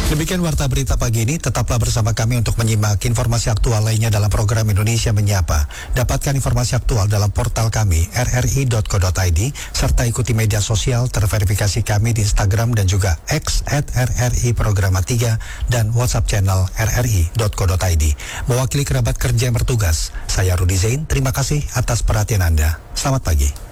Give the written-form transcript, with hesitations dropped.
Demikian Warta Berita pagi ini, tetaplah bersama kami untuk menyimak informasi aktual lainnya dalam program Indonesia Menyapa. Dapatkan informasi aktual dalam portal kami rri.co.id serta ikuti media sosial terverifikasi kami di Instagram dan juga X @RRI Programa 3 dan WhatsApp channel rri.co.id. Mewakili kerabat kerja yang bertugas, saya Rudi Zain, terima kasih atas perhatian Anda. Selamat pagi.